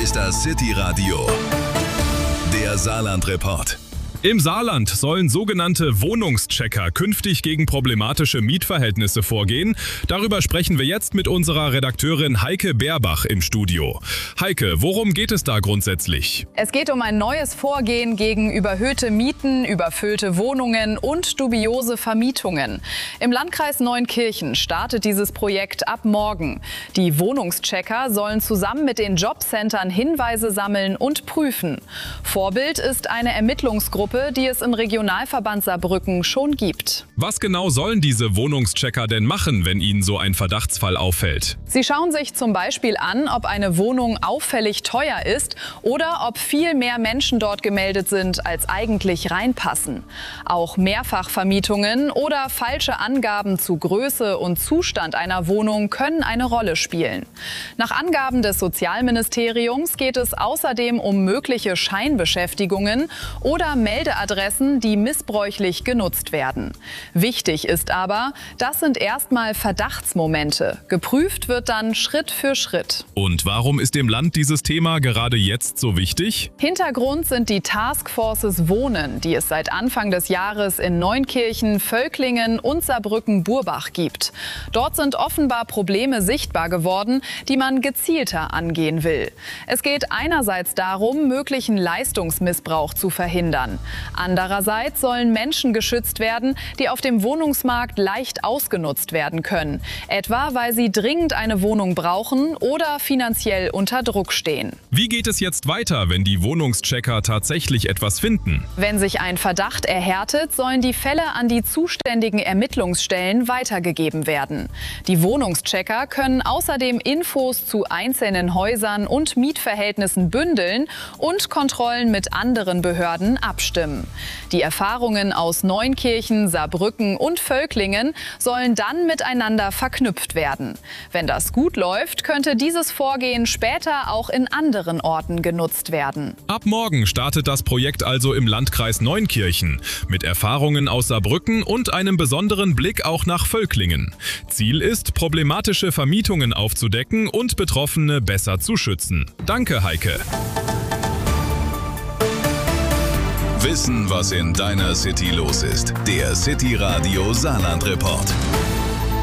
ist das City Radio, der Saarland-Report. Im Saarland sollen sogenannte Wohnungschecker künftig gegen problematische Mietverhältnisse vorgehen. Darüber sprechen wir jetzt mit unserer Redakteurin Heike Beerbach im Studio. Heike, worum geht es da grundsätzlich? Es geht um ein neues Vorgehen gegen überhöhte Mieten, überfüllte Wohnungen und dubiose Vermietungen. Im Landkreis Neunkirchen startet dieses Projekt ab morgen. Die Wohnungschecker sollen zusammen mit den Jobcentern Hinweise sammeln und prüfen. Vorbild ist eine Ermittlungsgruppe, die es im Regionalverband Saarbrücken schon gibt. Was genau sollen diese Wohnungschecker denn machen, wenn ihnen so ein Verdachtsfall auffällt? Sie schauen sich zum Beispiel an, ob eine Wohnung auffällig teuer ist oder ob viel mehr Menschen dort gemeldet sind, als eigentlich reinpassen. Auch Mehrfachvermietungen oder falsche Angaben zu Größe und Zustand einer Wohnung können eine Rolle spielen. Nach Angaben des Sozialministeriums geht es außerdem um mögliche Scheinbeschäftigungen oder Meldeadressen, die missbräuchlich genutzt werden. Wichtig ist aber, das sind erstmal Verdachtsmomente. Geprüft wird dann Schritt für Schritt. Und warum ist dem Land dieses Thema gerade jetzt so wichtig? Hintergrund sind die Taskforces Wohnen, die es seit Anfang des Jahres in Neunkirchen, Völklingen und Saarbrücken-Burbach gibt. Dort sind offenbar Probleme sichtbar geworden, die man gezielter angehen will. Es geht einerseits darum, möglichen Leistungsmissbrauch zu verhindern. Andererseits sollen Menschen geschützt werden, die auf dem Wohnungsmarkt leicht ausgenutzt werden können. Etwa, weil sie dringend eine Wohnung brauchen oder finanziell unter Druck stehen. Wie geht es jetzt weiter, wenn die Wohnungschecker tatsächlich etwas finden? Wenn sich ein Verdacht erhärtet, sollen die Fälle an die zuständigen Ermittlungsstellen weitergegeben werden. Die Wohnungschecker können außerdem Infos zu einzelnen Häusern und Mietverhältnissen bündeln und Kontrollen mit anderen Behörden abstimmen. Die Erfahrungen aus Neunkirchen, Saarbrücken und Völklingen sollen dann miteinander verknüpft werden. Wenn das gut läuft, könnte dieses Vorgehen später auch in anderen Orten genutzt werden. Ab morgen startet das Projekt also im Landkreis Neunkirchen mit Erfahrungen aus Saarbrücken und einem besonderen Blick auch nach Völklingen. Ziel ist, problematische Vermietungen aufzudecken und Betroffene besser zu schützen. Danke, Heike. Wissen, was in deiner City los ist. Der City Radio Saarland-Report.